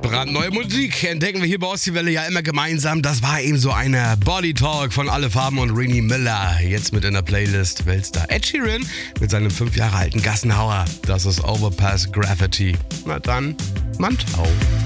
Brandneue Musik entdecken wir hier bei Ostseewelle ja immer gemeinsam. Das war eben so eine Body Talk von Alle Farben und Rini Miller. Jetzt mit in der Playlist Weltstar Ed Sheeran mit seinem 5 Jahre alten Gassenhauer. Das ist Overpass Graffiti. Na dann, Mantau.